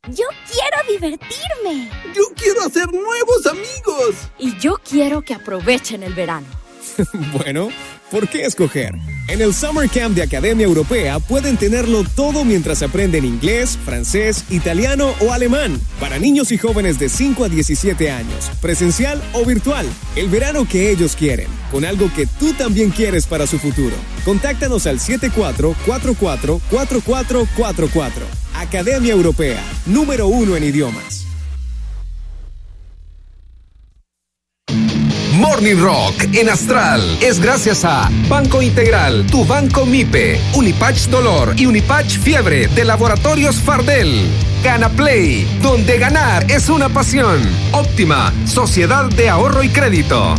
Yo quiero divertirme. Yo quiero hacer nuevos amigos. Y yo quiero que aprovechen el verano. Bueno, ¿por qué escoger? En el Summer Camp de Academia Europea pueden tenerlo todo mientras aprenden inglés, francés, italiano o alemán. Para niños y jóvenes de 5 a 17 años, presencial o virtual. El verano que ellos quieren, con algo que tú también quieres para su futuro. Contáctanos al 74444444. Academia Europea, número 1 en idiomas. Morning Rock en Astral es gracias a Banco Integral, tu banco MIPE, Unipatch Dolor y Unipatch Fiebre de Laboratorios Fardel. Canaplay, donde ganar es una pasión. Óptima, Sociedad de Ahorro y Crédito.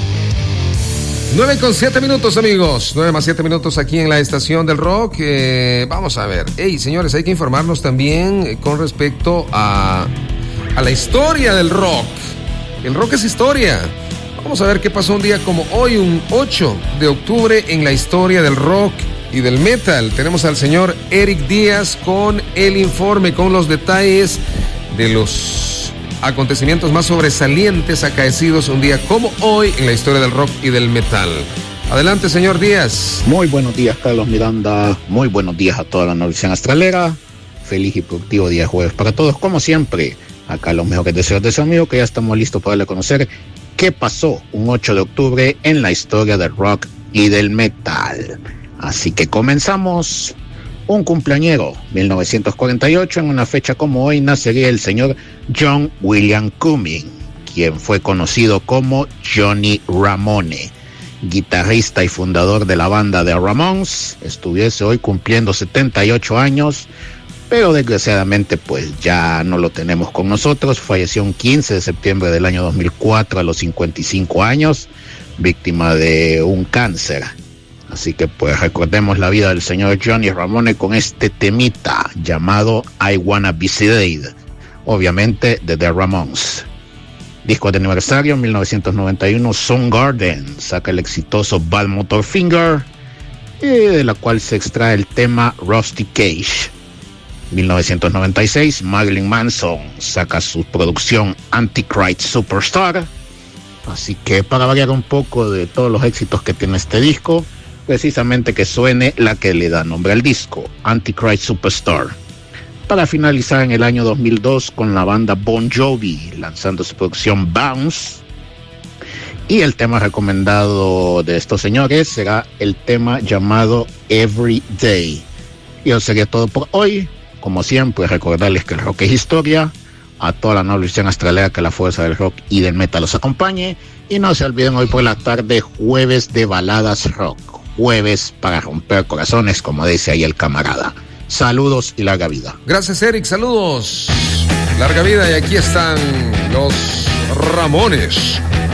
9:07 minutos, amigos. 9:07 minutos aquí en la estación del rock. Vamos a ver. Hey, señores, hay que informarnos también con respecto a la historia del rock. El rock es historia. Vamos a ver qué pasó un día como hoy, un 8 de octubre, en la historia del rock y del metal. Tenemos al señor Eric Díaz con el informe, con los detalles de los acontecimientos más sobresalientes acaecidos un día como hoy en la historia del rock y del metal. Adelante, señor Díaz. Muy buenos días, Carlos Miranda. Muy buenos días a toda la navegación astralera. Feliz y productivo día jueves para todos, como siempre. Acá los mejores deseos de su amigo, que ya estamos listos para darle a conocer qué pasó un 8 de octubre en la historia del rock y del metal. Así que comenzamos. Un cumpleañero, 1948, en una fecha como hoy, nacería el señor John William Cumming, quien fue conocido como Johnny Ramone, guitarrista y fundador de la banda The Ramones. Estuviese hoy cumpliendo 78 años, pero desgraciadamente pues ya no lo tenemos con nosotros. Falleció un 15 de septiembre del año 2004 a los 55 años, víctima de un cáncer. Así que pues recordemos la vida del señor Johnny Ramone con este temita llamado I Wanna Be Sedated, obviamente de The Ramones. Disco de aniversario, 1991, Soundgarden saca el exitoso Bad Motor Finger, de la cual se extrae el tema Rusty Cage. 1996, Marilyn Manson saca su producción Antichrist Superstar. Así que para variar un poco de todos los éxitos que tiene este disco, precisamente que suene la que le da nombre al disco, Antichrist Superstar. Para finalizar en el año 2002 con la banda Bon Jovi lanzando su producción Bounce. Y el tema recomendado de estos señores será el tema llamado Every Day. Y eso sería todo por hoy. Como siempre, recordarles que el rock es historia. A toda la navegación astralera, que la fuerza del rock y del metal los acompañe. Y no se olviden, hoy por la tarde, jueves de baladas rock. Jueves para romper corazones, como dice ahí el camarada. Saludos y larga vida. Gracias, Eric. Saludos. Larga vida. Y aquí están los Ramones.